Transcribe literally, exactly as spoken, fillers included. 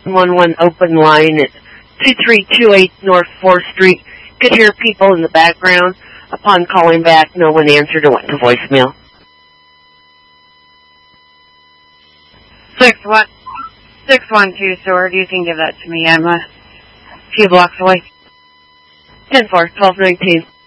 one one open line at two three two eight North fourth Street. Could hear people in the background. Upon calling back, no one answered and went to voicemail. Six one six one two Sword. You can give that to me. I'm a few blocks away. Ten four twelve nineteen.